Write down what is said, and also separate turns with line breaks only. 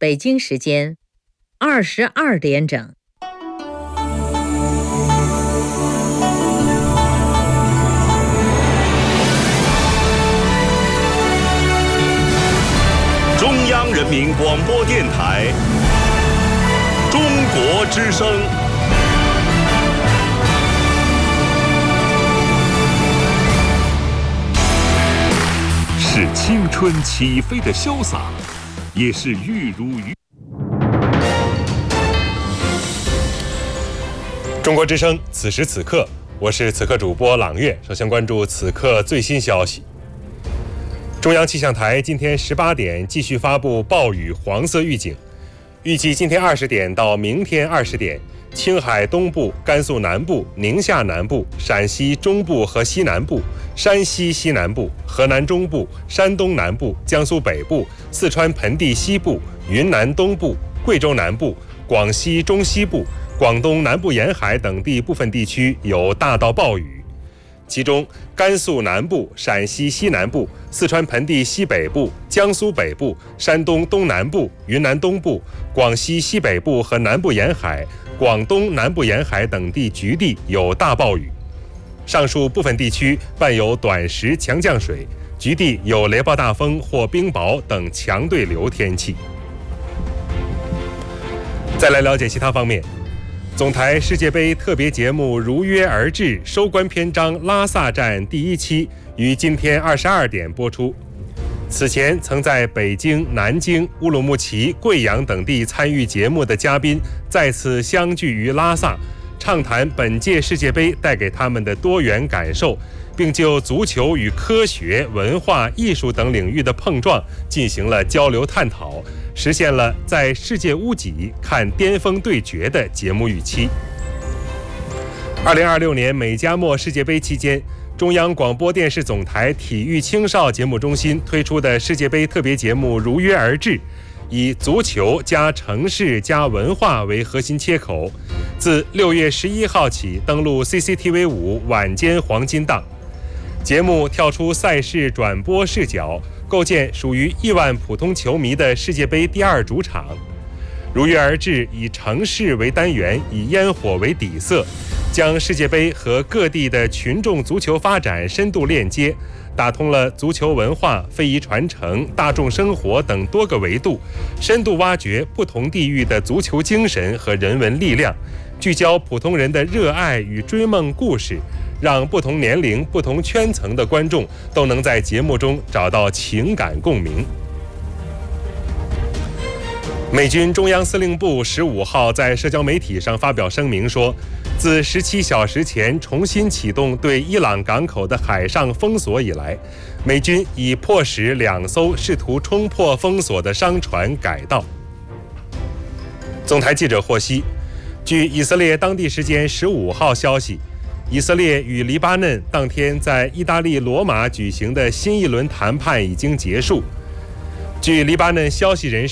北京时间22点整。
中央人民广播电台中国之声。是青春起飞的潇洒，也是玉如鱼。
中国之声，此时此刻，我是此刻主播朗月。首先关注此刻最新消息。中央气象台今天18点继续发布暴雨黄色预警，预计今天20点到明天20点，青海东部、甘肃南部、宁夏南部、陕西中部和西南部、山西西南部、河南中部、山东南部、江苏北部、四川盆地西部、云南东部、贵州南部、广西中西部、广东南部沿海等地部分地区有大到暴雨。其中甘肃南部、陕西西南部、四川盆地西北部、江苏北部、山东东南部、云南东部、广西西北部和南部沿海、广东南部沿海等地局地有大暴雨。上述部分地区伴有短时强降水，局地有雷暴大风或冰雹等强对流天气。再来了解其他方面。总台世界杯特别节目如约而至，收官篇章拉萨站第1期于今天22点播出。此前曾在北京、南京、乌鲁木齐、贵阳等地参与节目的嘉宾再次相聚于拉萨，畅谈本届世界杯带给他们的多元感受，并就足球与科学、文化、艺术等领域的碰撞进行了交流探讨，实现了在世界屋脊看巅峰对决的节目预期。2026年美加墨世界杯期间，中央广播电视总台体育青少节目中心推出的世界杯特别节目如约而至，以足球加城市加文化为核心切口，自6月11号起登陆 CCTV5 晚间黄金档。节目跳出赛事转播视角，构建属于亿万普通球迷的世界杯第2主场。如约而至以城市为单元，以烟火为底色，将世界杯和各地的群众足球发展深度链接，打通了足球文化、非遗传承、大众生活等多个维度，深度挖掘不同地域的足球精神和人文力量，聚焦普通人的热爱与追梦故事，让不同年龄、不同圈层的观众都能在节目中找到情感共鸣。美军中央司令部15号在社交媒体上发表声明说，自17小时前重新启动对伊朗港口的海上封锁以来，美军已迫使2艘试图冲破封锁的商船改道。总台记者获悉，据以色列当地时间15号消息，以色列与黎巴嫩当天在意大利罗马举行的新一轮谈判已经结束。据黎巴嫩消息人士